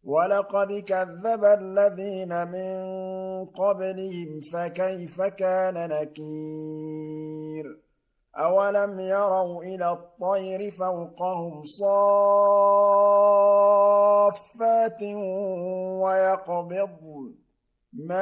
وَلَقَدْ كَذَّبَ الَّذِينَ مِن قَبْلِهِمْ فَكَيْفَ كَانَ نَكِيرِ أَوَلَمْ يَرَوْا إِلَى الطَّيْرِ فَوْقَهُمْ صَافَّاتٍ وَيَقْبِضْنَ